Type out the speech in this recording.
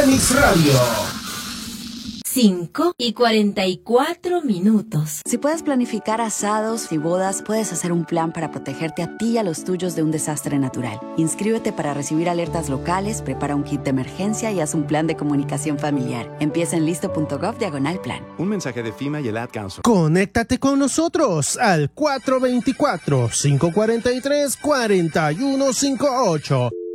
Fénix Radio. 5:44. Si puedes planificar asados y bodas, puedes hacer un plan para protegerte a ti y a los tuyos de un desastre natural. Inscríbete para recibir alertas locales, prepara un kit de emergencia y haz un plan de comunicación familiar. Empieza en listo.gov/plan. Un mensaje de FEMA y el Ad Council. Conéctate con nosotros al 424-543-4158.